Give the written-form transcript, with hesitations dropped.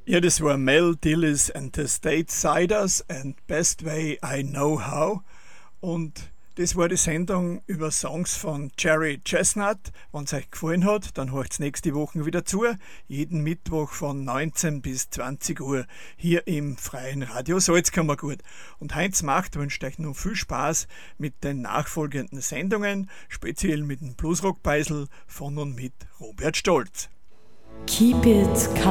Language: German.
Ja, das war Mel Dillis and the Statesiders and Best Way I Know How. Und das war die Sendung über Songs von Jerry Chestnut. Wenn es euch gefallen hat, dann hört's nächste Woche wieder zu. Jeden Mittwoch von 19 bis 20 Uhr hier im Freien Radio Salzkammergut. Und Heinz Macht wünscht euch noch viel Spaß mit den nachfolgenden Sendungen, speziell mit dem Bluesrock-Beisel von und mit Robert Stolz. Keep it